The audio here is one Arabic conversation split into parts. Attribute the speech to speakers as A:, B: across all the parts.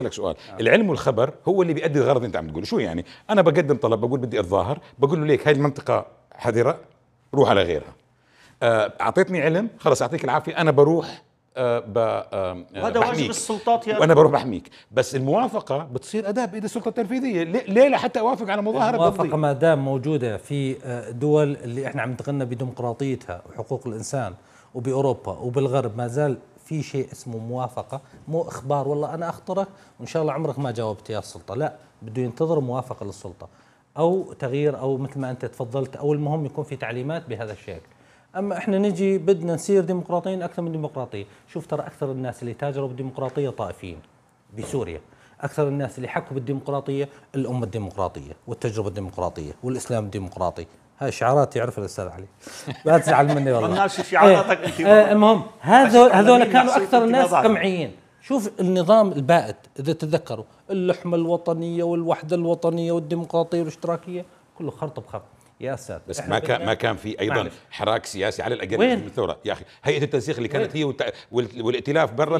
A: لك سؤال. العلم والخبر هو اللي بيؤدي الغرض اللي انت عم تقوله. شو يعني؟ انا بقدم طلب، بقول بدي اتظاهر، بقول له ليك هاي المنطقه حذره، روح على غيرها. اعطيتني علم، خلص يعطيك العافيه، انا بروح
B: وهذا واجب السلطات يا
A: وانا بروح بحميك. بس الموافقه بتصير اداه بايد السلطه التنفيذيه. ليه لحتى اوافق على مظاهره
C: الموافقه ما دام موجوده في دول اللي احنا عم نتغنى بديمقراطيتها وحقوق الانسان، وباوروبا وبالغرب ما زال في شيء اسمه موافقه، مو اخبار والله انا اخطرك وان شاء الله عمرك ما جاوبت يا السلطه، لا، بده ينتظر موافقه للسلطه او تغيير، او مثل ما انت تفضلت، او المهم يكون في تعليمات بهذا الشكل. اما احنا نجي بدنا نصير ديمقراطيين اكثر من ديمقراطيه. شوف ترى اكثر الناس اللي تاجروا بالديمقراطيه طائفيين بسوريا، اكثر الناس اللي حكوا بالديمقراطيه الامه الديمقراطيه والتجربه الديمقراطيه والاسلام الديمقراطي. هاي شعارات يعرفها الاستاذ علي، لا تزعل مني والله.
B: مالناش شعاراتك انت.
C: المهم هذول كانوا اكثر الناس قمعيين. شوف النظام البائد اذا تتذكروا، اللحمه الوطنيه والوحده الوطنيه والديمقراطيه والاشتراكيه كله خرط بخرط يا استاذ.
A: بس ما كان في ايضا حراك سياسي على الاقل
C: وين؟
A: في الثوره يا اخي. هيئه التنسيق اللي كانت هي والائتلاف برا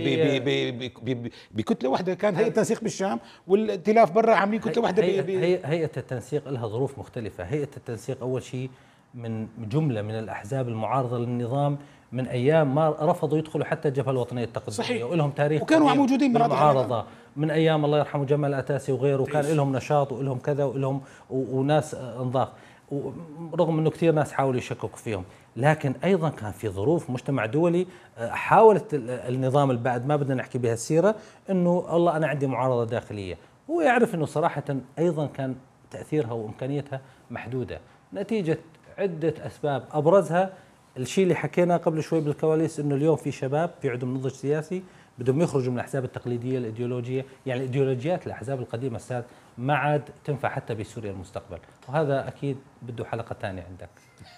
A: بكتله واحده، كان هيئه التنسيق بالشام والائتلاف برا عاملين كتله واحده.
C: هيئه التنسيق لها ظروف مختلفه. هيئه التنسيق اول شيء من جمله من الاحزاب المعارضه للنظام من ايام ما رفضوا يدخلوا حتى الجبهه الوطنيه التقدميه،
A: صحيح،
C: ولهم تاريخ
A: وكانوا موجودين
C: بالمعارضه من ايام الله يرحمه جمال الاتاسي وغيره، وكان لهم نشاط ولهم كذا ولهم وناس انضاف، ورغم انه كثير ناس حاولوا يشككوا فيهم، لكن ايضا كان في ظروف مجتمع دولي حاولت النظام البائد، ما بدنا نحكي بها السيره، انه الله انا عندي معارضه داخليه. هو يعرف انه صراحه ايضا كان تاثيرها وامكانيتها محدوده نتيجه عده اسباب، ابرزها الشيء اللي حكيناه قبل شوي بالكواليس، انه اليوم في شباب في عندهم نضج سياسي بدهم يخرجوا من الاحزاب التقليديه الايديولوجيه، يعني الايديولوجيات الاحزاب القديمه استاذ ما عاد تنفع حتى بسوريا المستقبل، وهذا اكيد بده حلقه ثانيه عندك.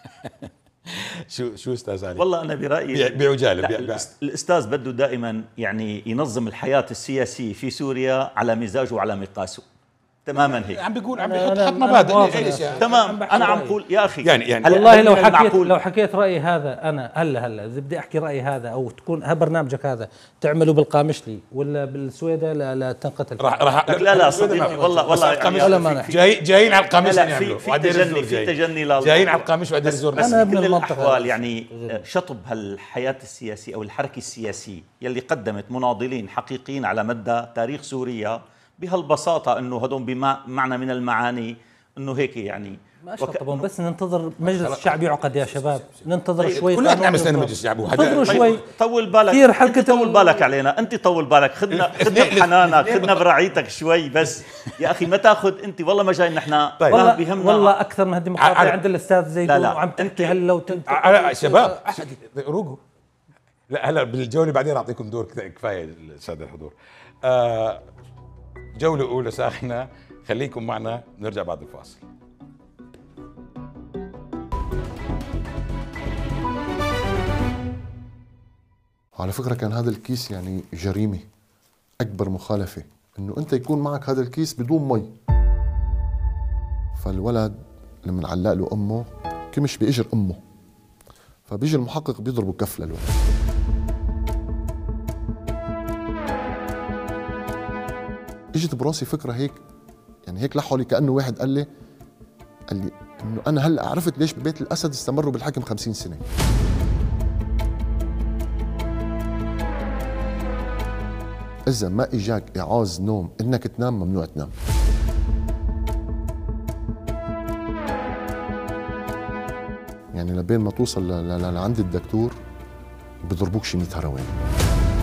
A: شو استاذ علي؟
B: والله انا برايي
A: بعجاله
B: الاستاذ بده دائما يعني ينظم الحياه السياسيه في سوريا على مزاجه وعلى مقاسه، تماما هيك.
A: عم يحط مبادئ.
B: تمام، انا عم بقول يا اخي
A: يعني
C: والله لو حكيت رايي هذا انا هلا اذا بدي احكي رايي هذا او تكون برنامجك هذا تعمله بالقامشلي ولا بالسويدة لتنقتل
B: لا صديقي والله
A: جايين على القامش
B: نعمله في تجني
A: جايين على القامش وعدين الزور.
B: بس بكل الاحوال يعني شطب هالحياه السياسيه او الحركه السياسيه يلي قدمت مناضلين حقيقيين على مدى تاريخ سوريا بهالبساطه، انه هدول بمعنى من المعاني انه هيك يعني
C: ما شطبهم. بس ننتظر مجلس الشعب يعقد يا شباب، ننتظر شوي.
A: كلنا احنا مستني مجلس الشعب.
C: انتظروا شوي.
B: طول بالك
C: كثير حلقة،
B: طول بالك علينا، انت طول بالك، خدنا بحنانك، خدنا برعايتك شوي بس يا اخي. ما تاخذ انت والله ما جاي نحن
C: والله بيهمنا والله اكثر من هالديمقراطيه عند الاستاذ زيدون. وعم تحكي هلا لو
A: شباب روقوا. لا هلا بالجوله بعدين اعطيكم دور كفايه الساده الحضور. جولة أولى ساخنة، خليكم معنا نرجع بعد الفاصل.
D: على فكرة كان هذا الكيس يعني جريمة، أكبر مخالفة إنه أنت يكون معك هذا الكيس بدون مي. فالولد لما علق له أمه كمش بإجر أمه، فبيجي المحقق بيضربه كف للولد. اجت براسي فكره هيك، يعني هيك لحولي كانه واحد قال لي انه انا هلا عرفت ليش ببيت الاسد استمروا بالحكم 50 سنه. اذا ما اجاك اعاز نوم انك تنام، ممنوع تنام. يعني لبين ما توصل لعند الدكتور بضربوك شي 100 هروين.